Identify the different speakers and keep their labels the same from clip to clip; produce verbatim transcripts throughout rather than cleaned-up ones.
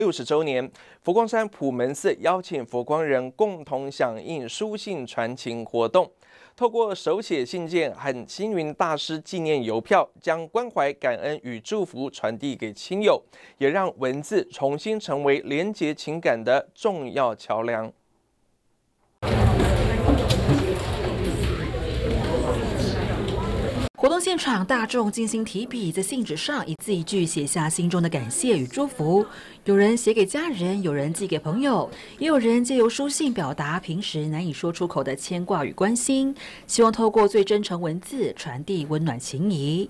Speaker 1: 六十周年，佛光山普门寺邀请佛光人共同响应书信传情活动，透过手写信件和星云大师纪念邮票，将关怀、感恩与祝福传递给亲友，也让文字重新成为连结情感的重要桥梁。
Speaker 2: 活动现场，大众精心提笔，在信纸上一字一句写下心中的感谢与祝福。有人写给家人，有人寄给朋友，也有人借由书信表达平时难以说出口的牵挂与关心，希望透过最真诚文字传递温暖情谊。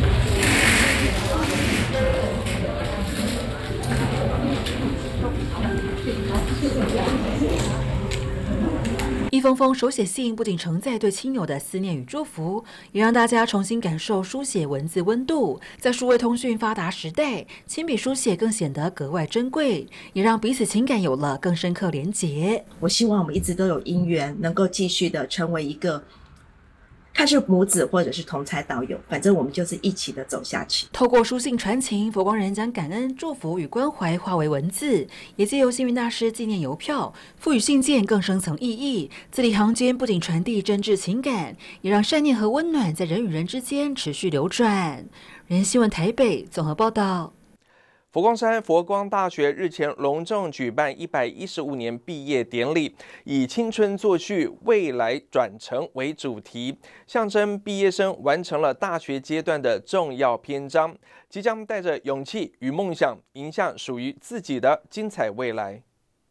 Speaker 2: 一封封手写信不仅承载对亲友的思念与祝福，也让大家重新感受书写文字温度。在数位通讯发达时代，亲笔书写更显得格外珍贵，也让彼此情感有了更深刻连结。
Speaker 3: 我希望我们一直都有因缘，能够继续的成为一个看是母子或者是同才导友，反正我们就是一起的走下去。
Speaker 2: 透过书信传情，佛光人将感恩、祝福与关怀化为文字，也借由星云大师纪念邮票，赋予信件更深层意义。字里行间不仅传递真挚情感，也让善念和温暖在人与人之间持续流转。人新闻台北综合报道。
Speaker 1: 佛光山佛光大学日前隆重举办一百一十五年毕业典礼，以青春作序，未来转承为主题，象征毕业生完成了大学阶段的重要篇章，即将带着勇气与梦想，迎向属于自己的精彩未来。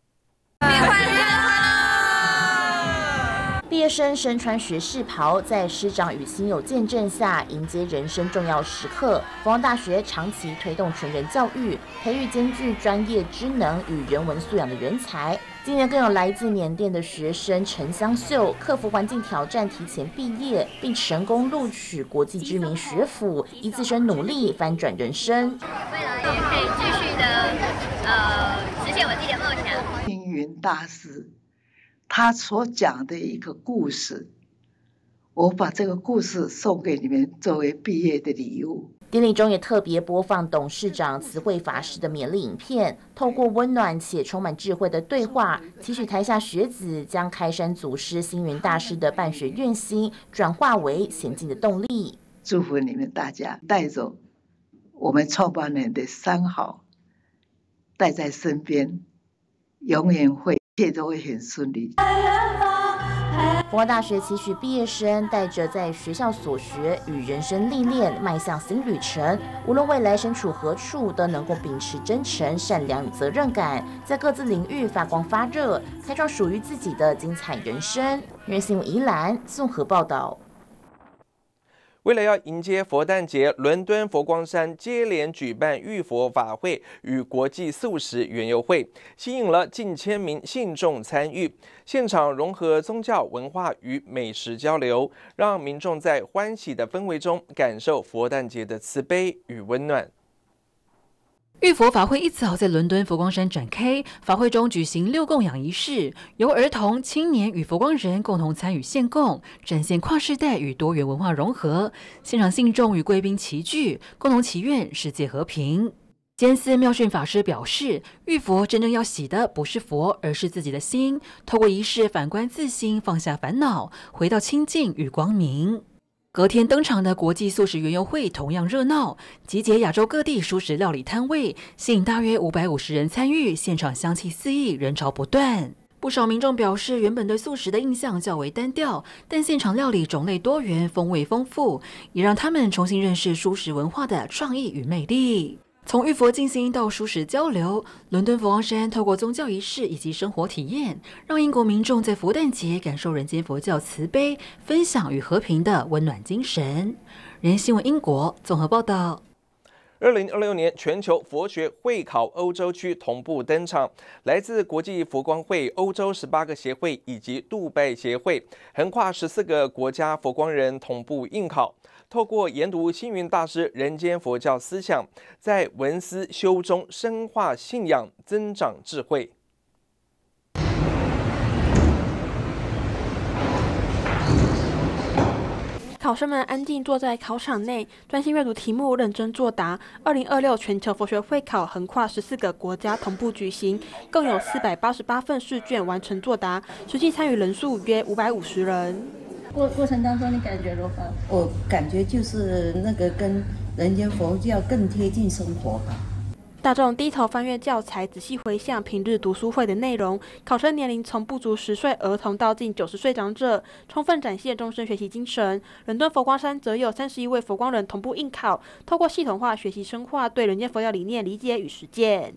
Speaker 4: 毕业生身穿学士袍，在师长与亲友见证下，迎接人生重要时刻。佛光大学长期推动全人教育，培育兼具专业知能与人文素养的人才。今年更有来自缅甸的学生陈香秀，克服环境挑战，提前毕业，并成功录取国际知名学府，以自身努力翻转人生。
Speaker 5: 未来也可以继续的呃实现我自己的梦想。
Speaker 6: 星云大师他所讲的一个故事，我把这个故事送给你们作为毕业的礼物。
Speaker 4: 典礼中也特别播放董事长慈惠法师的勉励影片，透过温暖且充满智慧的对话，期许台下学子将开山祖师星云大师的办学愿心转化为前进的动力。
Speaker 6: 祝福你们大家带走我们创办人的三好，带在身边，永远会一切都会很顺利。
Speaker 4: 佛光大学期许毕业生带着在学校所学与人生历练，迈向新旅程。无论未来身处何处，都能够秉持真诚、善良与责任感，在各自领域发光发热，开创属于自己的精彩人生。新闻宜兰综合报道。
Speaker 1: 为了要迎接佛诞节，伦敦佛光山接连举办浴佛法会与国际素食园游会，吸引了近千名信众参与。现场融合宗教文化与美食交流，让民众在欢喜的氛围中感受佛诞节的慈悲与温暖。
Speaker 2: 浴佛法会一早在伦敦佛光山展开，法会中举行六供养仪式，由儿童、青年与佛光人共同参与献供，展现跨世代与多元文化融合。现场信众与贵宾齐聚，共同祈愿世界和平。监司妙训法师表示，浴佛真正要洗的不是佛，而是自己的心，透过仪式反观自心，放下烦恼，回到清净与光明。隔天登场的国际素食园游会同样热闹，集结亚洲各地蔬食料理摊位，吸引大约五百五十人参与，现场香气四溢，人潮不断。不少民众表示，原本对素食的印象较为单调，但现场料理种类多元，风味丰富，也让他们重新认识蔬食文化的创意与魅力。从浴佛静心到蔬食交流，伦敦佛光山透过宗教仪式以及生活体验，让英国民众在佛诞节感受人间佛教慈悲、分享与和平的温暖精神。人新闻英国综合报道。
Speaker 1: 二零二六年全球佛学会考欧洲区同步登场，来自国际佛光会、欧洲十八个协会以及杜拜协会，横跨十四个国家佛光人同步应考。透过研读星云大师人间佛教思想，在文思修中深化信仰，增长智慧。
Speaker 7: 考生们安静坐在考场内，专心阅读题目，认真作答。二零二六全球佛学会考横跨十四个国家同步举行，共有四百八十八份试卷完成作答，实际参与人数约五百五十人。
Speaker 8: 过过程当中，你感觉如何？我感觉就是那个跟人间佛教更贴近生活吧。
Speaker 7: 大众低头翻阅教材，仔细回想平日读书会的内容。考生年龄从不足十岁儿童到近九十岁长者，充分展现终身学习精神。伦敦佛光山则有三十一位佛光人同步应考，透过系统化学习深化对人间佛教理念理解与实践。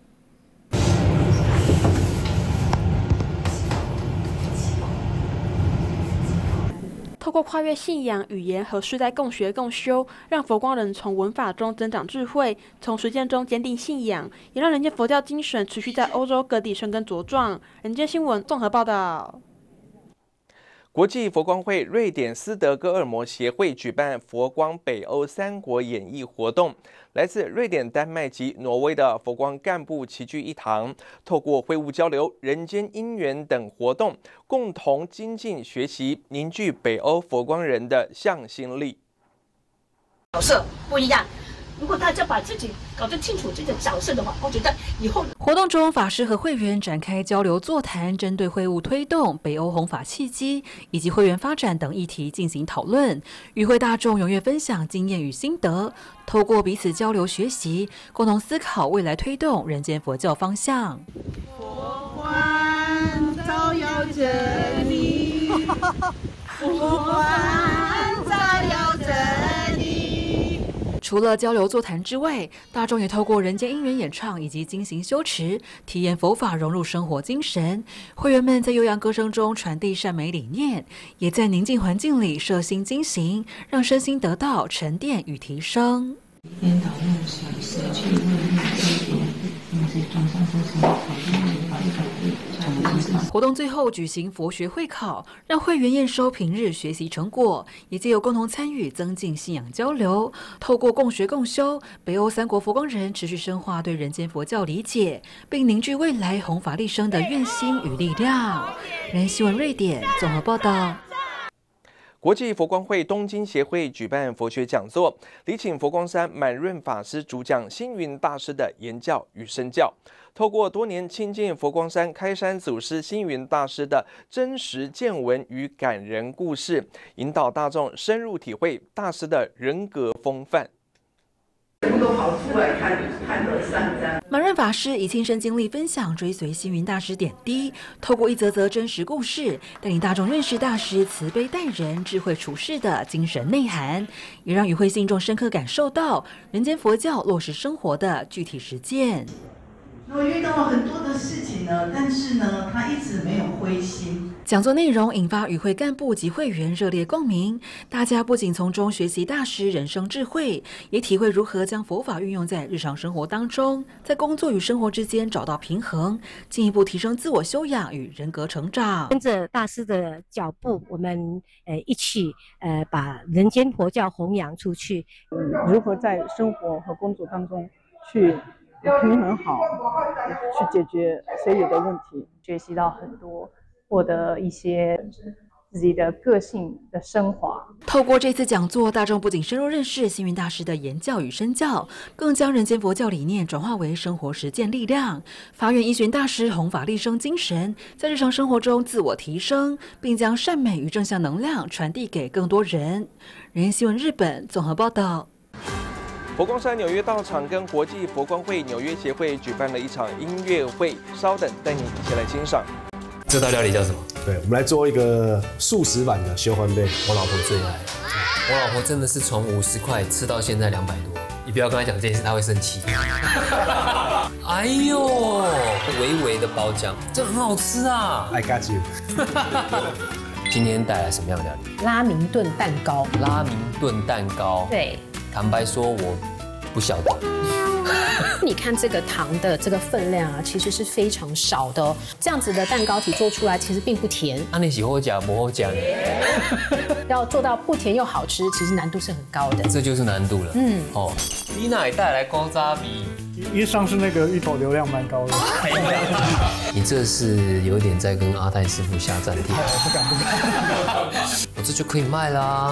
Speaker 7: 透过跨越信仰、语言和世代共学共修，让佛光人从文法中增长智慧，从实践中坚定信仰，也让人间佛教精神持续在欧洲各地生根茁壮。人间新闻综合报道。
Speaker 1: 国际佛光会瑞典斯德哥尔摩协会举办佛光北欧三国演绎活动，来自瑞典、丹麦及挪威的佛光干部齐聚一堂，透过会务交流、人间因缘等活动，共同精进学习，凝聚北欧佛光人的向心力。
Speaker 9: 角色不一样。如果大家把自己搞得清楚这个角色的话，我觉得以后
Speaker 2: 活动中，法师和会员展开交流座谈，针对会务推动、北欧弘法契机以及会员发展等议题进行讨论，与会大众踊跃分享经验与心得，透过彼此交流学习，共同思考未来推动人间佛教方向。
Speaker 10: 佛光照耀着你，佛光照耀着你。
Speaker 2: 除了交流座谈之外，大众也透过人间因缘演唱以及精行修持，体验佛法融入生活精神。会员们在悠扬歌声中传递善美理念，也在宁静环境里摄心精行，让身心得到沉淀与提升。颠倒梦想，舍去妄念追逐，并且转向佛法，考虑为法律法律。活动最后举行佛学会考，让会员验收平日学习成果，也藉由共同参与增进信仰交流。透过共学共修，北欧三国佛光人持续深化对人间佛教理解，并凝聚未来弘法利生的愿心与力量。人新闻瑞典综合报道。
Speaker 1: 国际佛光会东京协会举办佛学讲座，礼请佛光山满润法师主讲星云大师的言教与身教，透过多年亲近佛光山开山祖师星云大师的真实见闻与感人故事，引导大众深入体会大师的人格风范。
Speaker 11: 全部都跑出来看看了三章。
Speaker 2: 满润法师以亲身经历分享追随星云大师点滴，透过一则则真实故事，带领大众认识大师慈悲待人、智慧处世的精神内涵，也让与会信众深刻感受到人间佛教落实生活的具体实践。
Speaker 12: 我遇到了很多的事情呢，但是呢，他一直没有灰心。
Speaker 2: 讲座内容引发与会干部及会员热烈共鸣，大家不仅从中学习大师人生智慧，也体会如何将佛法运用在日常生活当中，在工作与生活之间找到平衡，进一步提升自我修养与人格成长。
Speaker 13: 跟着大师的脚步，我们呃一起呃把人间佛教弘扬出去。
Speaker 14: 嗯，如何在生活和工作当中去平衡好，去解决所有的问题，
Speaker 15: 学习到很多，获得一些自己的个性的升华。
Speaker 2: 透过这次讲座，大众不仅深入认识星云大师的言教与身教，更将人间佛教理念转化为生活实践力量，发愿依循大师弘法利生精神，在日常生活中自我提升，并将善美与正向能量传递给更多人。人间新闻日本综合报道。
Speaker 1: 佛光山纽约道场跟国际佛光会纽约协会举办了一场音乐会，稍等，带你一起来欣赏。
Speaker 16: 这道料理叫什么？
Speaker 17: 对，我们来做一个素食版的修欢贝，
Speaker 16: 我老婆最爱。我老婆真的是从五十块吃到现在两百多，你不要跟她讲这件事，她会生气。哎呦，微微的包浆，这很好吃啊
Speaker 17: ！I got you 。
Speaker 16: 今天带来什么样的料理？
Speaker 18: 拉明顿蛋糕。
Speaker 16: 拉明顿蛋糕。
Speaker 18: 对。
Speaker 16: 坦白说，我不晓得。
Speaker 18: 你看这个糖的这个分量啊，其实是非常少的哦。这样子的蛋糕体做出来，其实并不甜。
Speaker 16: 啊，你喜欢讲不好讲？
Speaker 18: 要做到不甜又好吃，其实难度是很高的。
Speaker 16: 这就是难度了。嗯，哦，你哪带来高渣比？
Speaker 19: 因为上次那个芋头流量蛮高的。
Speaker 16: 你这是有点在跟阿泰师傅下战帖。
Speaker 19: 不敢不敢。
Speaker 16: 我这就可以卖啦。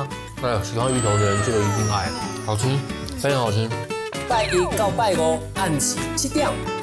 Speaker 16: 哎呀，喜欢芋头的人这个一定爱，好吃，非常好吃。
Speaker 20: 拜一到拜五暗时七点，